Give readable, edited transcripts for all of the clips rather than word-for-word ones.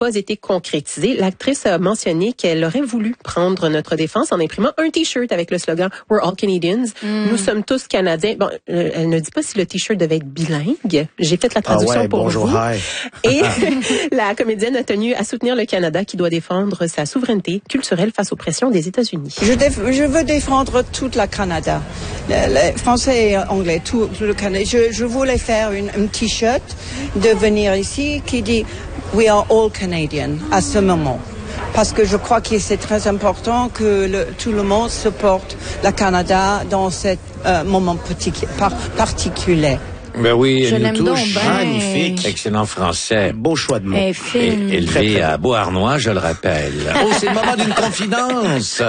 pas été concrétisé. L'actrice a mentionné qu'elle aurait voulu prendre notre défense en imprimant un T-shirt avec le slogan « We're all Canadians ». Nous sommes tous Canadiens. Bon, elle ne dit pas si le T-shirt devait être bilingue. J'ai fait la traduction pour bonjour, vous. hi. Et la comédienne a tenu à soutenir le Canada qui doit défendre sa souveraineté culturelle face aux pressions des États-Unis. Je veux défendre toute la Canada, le français et anglais, tout le Canada. Je voulais faire un T-shirt de venir ici qui dit « We are all Canadian » à ce moment. Parce que je crois que c'est très important que tout le monde supporte le Canada dans ce moment particulier. Ben oui, je l'aime donc magnifique, excellent français, beau choix de mots. Et élevé à Beauharnois, je le rappelle. Oh, c'est le moment d'une confidence.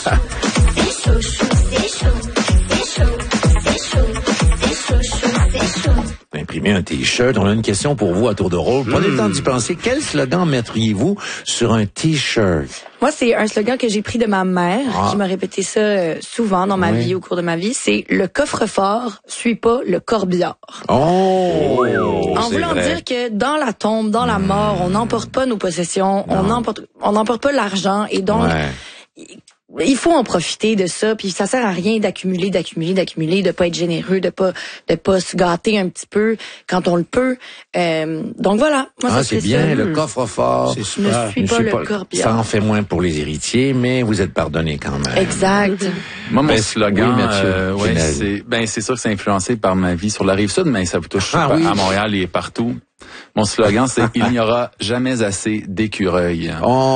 Imprimer un T-shirt. On a une question pour vous à tour de rôle. Prenez le temps d'y penser. Quel slogan mettriez-vous sur un T-shirt? Moi, c'est un slogan que j'ai pris de ma mère, qui m'a répété ça souvent dans ma vie, au cours de ma vie. C'est « Le coffre-fort suit pas le corbillard ». Oh! En voulant dire que dans la tombe, dans la mort, on n'emporte pas nos possessions, on n'emporte pas l'argent, et donc... Il faut en profiter de ça, puis ça sert à rien d'accumuler, de pas être généreux, de pas se gâter un petit peu quand on le peut. Donc voilà. Moi, c'est bien, ça. Le coffre-fort. Je ne suis pas le corbillard. Ça en fait moins pour les héritiers, mais vous êtes pardonnés quand même. Exact. Moi, mon slogan, oui, c'est sûr que c'est influencé par ma vie sur la Rive-Sud, mais ça vous touche à Montréal et partout. Mon slogan, c'est « Il n'y aura jamais assez d'écureuils ».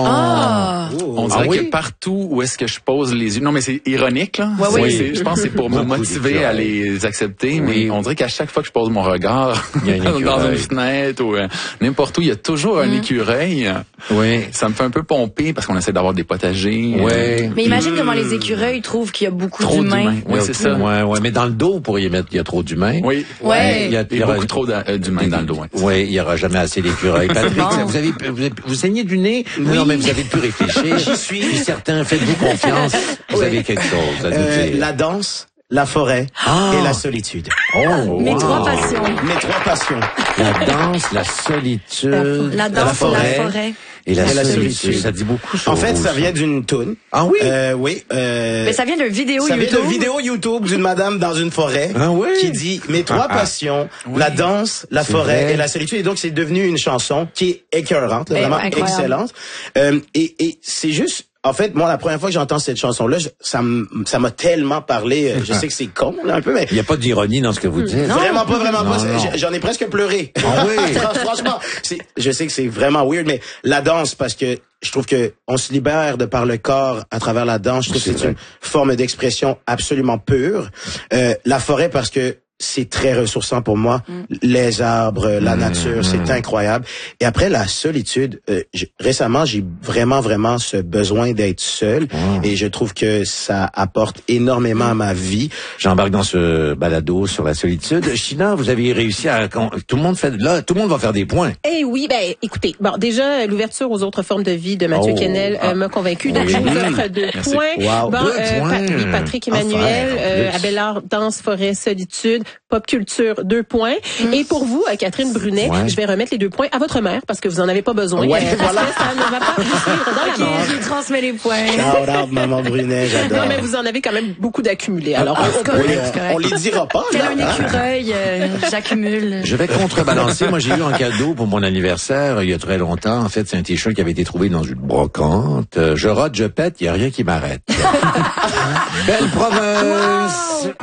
On dirait que partout où est-ce que je pose les yeux... Non, mais c'est ironique, là. Je pense que c'est pour me motiver à les accepter, mais on dirait qu'à chaque fois que je pose mon regard dans une fenêtre ou n'importe où, il y a toujours un écureuil. Oui. Ça me fait un peu pomper parce qu'on essaie d'avoir des potagers. Mais imagine comment les écureuils trouvent qu'il y a beaucoup d'humains. Oui, c'est ça. Ouais, mais dans le dos, vous pourriez mettre qu'il y a trop d'humains. Oui. Ouais. Il y a beaucoup trop d'humains dans le dos. Oui, il y aura jamais assez d'écureuils. Patrick, vous saignez du nez? Non, mais vous avez pu réfléchir. J'y suis. Puis certains, faites-vous confiance. Vous avez quelque chose à nous dire. La danse, la forêt et la solitude. Mes trois passions. Mes trois passions. La danse, la solitude, la forêt. Et la solitude. Ça dit beaucoup sur En fait, ça vient d'une toune. Ah oui? Oui. Mais ça vient d'une vidéo YouTube. Ça vient d'une vidéo YouTube d'une madame dans une forêt qui dit « Mes trois passions, la danse, la forêt et la solitude ». Et donc, c'est devenu une chanson qui est écœurante, vraiment excellente. Et c'est juste... En fait, moi, la première fois que j'entends cette chanson-là, ça m'a tellement parlé. Je sais que c'est con, là, un peu, mais... Il n'y a pas d'ironie dans ce que vous dites. Vraiment pas. J'en ai presque pleuré. Franchement, je sais que c'est vraiment weird, mais la danse, parce que je trouve que on se libère de par le corps à travers la danse. Je trouve que c'est une forme d'expression absolument pure. La forêt, parce que c'est très ressourçant pour moi. Les arbres, la nature, c'est incroyable. Et après, la solitude, récemment, j'ai vraiment ce besoin d'être seul. Et je trouve que ça apporte énormément à ma vie. J'embarque dans ce balado sur la solitude. China, vous avez réussi à... Tout le monde va faire des points. Eh oui, écoutez, déjà, l'ouverture aux autres formes de vie de Mathieu Kennel m'a convaincu. Donc, je vous offre 2 points. Wow. 2 points. Patrick Emmanuel, Abélard, danse, forêt, solitude. Pop culture, 2 points. Et pour vous, Catherine Brunet, je vais remettre les 2 points à votre mère parce que vous en avez pas besoin. Parce que ça ne va pas vous suivre dans la mort. Je transmets les points. Shout out, maman Brunet, j'adore. Non, mais vous en avez quand même beaucoup d'accumulés. Alors, on les dira pas. Tel un écureuil, j'accumule. Je vais contrebalancer. Moi, j'ai eu en cadeau pour mon anniversaire, il y a très longtemps. En fait, c'est un t-shirt qui avait été trouvé dans une brocante. Je rote, je pète, il n'y a rien qui m'arrête. Belle province! Wow.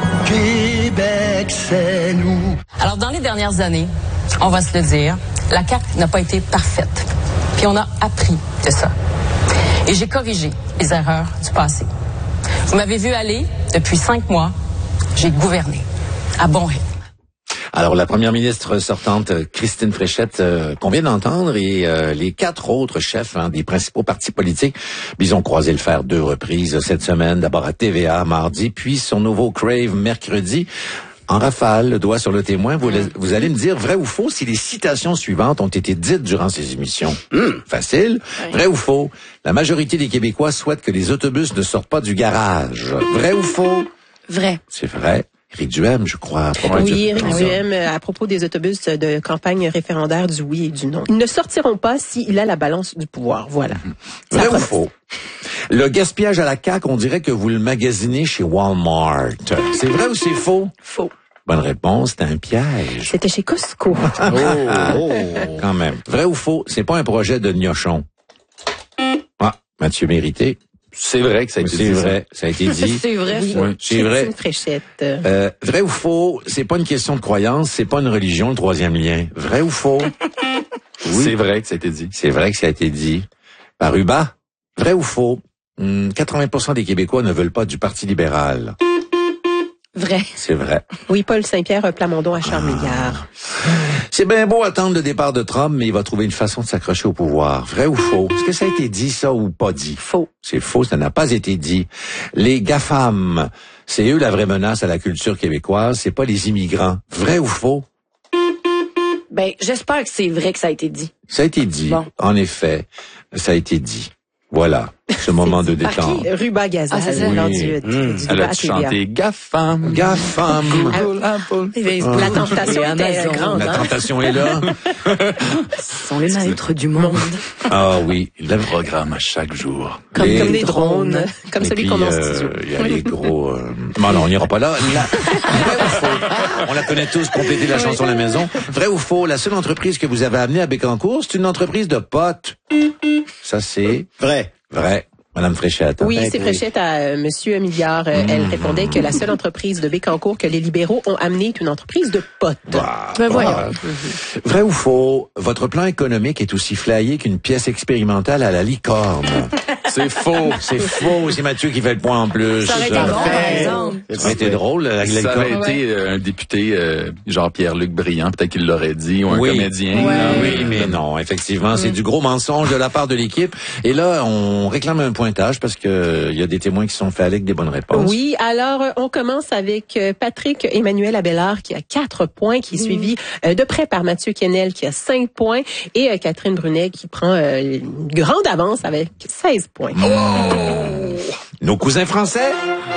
Québec, c'est nous. Alors, dans les dernières années, on va se le dire, la CAQ n'a pas été parfaite. Puis on a appris de ça. Et j'ai corrigé les erreurs du passé. Vous m'avez vu aller depuis 5 mois. J'ai gouverné à bon rythme. Alors, la première ministre sortante, Christine Fréchette, qu'on vient d'entendre, et les 4 autres chefs des principaux partis politiques, ils ont croisé le fer 2 reprises cette semaine. D'abord à TVA mardi, puis son nouveau Crave mercredi. En rafale, le doigt sur le témoin, vous allez me dire vrai ou faux si les citations suivantes ont été dites durant ces émissions. Facile. Oui. Vrai ou faux? La majorité des Québécois souhaitent que les autobus ne sortent pas du garage. Vrai ou faux? Vrai. C'est vrai. Éric Duhem, je crois. Oui, Éric Duhem, à propos des autobus de campagne référendaire du oui et du non. Ils ne sortiront pas s'il a la balance du pouvoir. Voilà. Vrai ou faux? Le gaspillage à la CAQ, on dirait que vous le magasinez chez Walmart. C'est vrai ou c'est faux? Faux. Bonne réponse, c'est un piège. C'était chez Costco. Quand même. Vrai ou faux? C'est pas un projet de gnochon. Ah, Mathieu Mérité. C'est vrai que ça a été dit. C'est vrai, ça a été dit. C'est vrai, ça. Oui, c'est vrai. Une fréchette. Vrai ou faux? C'est pas une question de croyance, c'est pas une religion, le troisième lien. Vrai ou faux? Oui. C'est vrai que ça a été dit. C'est vrai que ça a été dit. Par Uba? Vrai ou faux? 80% des Québécois ne veulent pas du Parti libéral. Vrai. C'est vrai. Oui, Paul Saint-Pierre Plamondon à Charles-Milliard. C'est bien beau attendre le départ de Trump, mais il va trouver une façon de s'accrocher au pouvoir. Vrai ou faux? Est-ce que ça a été dit, ça, ou pas dit? Faux. C'est faux, ça n'a pas été dit. Les GAFAM, c'est eux la vraie menace à la culture québécoise, c'est pas les immigrants. Vrai ou faux? Ben, j'espère que c'est vrai que ça a été dit. Ça a été dit. Bon. En effet, ça a été dit. Voilà, ce moment de Par détente. qui? Ruba Gazal. Ah, c'est ça. lors Oui. du Elle débat a à TVA. chanté GAFAM. GAFAM. La tentation Et était Amazon. grande. La Hein? tentation est là. Ce sont les maîtres du monde. Ah oui. Le programme à chaque jour. Comme Les des drones. Comme Et celui puis, qu'on a en studio. il y a les gros... Bon, non, on n'ira pas là. Vrai ou faux? On la connaît tous, compléter la chanson à la maison. Vrai ou faux? La seule entreprise que vous avez amenée à Bécancour, c'est une entreprise de potes. Ça, c'est... Vrai. Vrai. Madame Fréchette. Oui, c'est Fréchette à Monsieur Milliard. Elle répondait que la seule entreprise de Bécancour que les libéraux ont amenée est une entreprise de potes. Ben voyons. Vrai ou faux? Votre plan économique est aussi flyé qu'une pièce expérimentale à la licorne. C'est faux. C'est faux. C'est Mathieu qui fait le point en plus. Ça aurait été bon, par exemple. Ça aurait été drôle, la Ça aurait licorne. été un député, genre Pierre-Luc Briand, peut-être qu'il l'aurait dit, ou un Oui. comédien. Ouais. Oui, mais non, effectivement, c'est du gros mensonge de la part de l'équipe. Et là, on réclame un pointage parce que il y a des témoins qui sont faits avec des bonnes réponses. Oui, alors on commence avec Patrick Emmanuel Abélard qui a 4 points, qui est suivi de près par Mathieu Kennel qui a 5 points et Catherine Brunet qui prend une grande avance avec 16 points. Nos cousins français?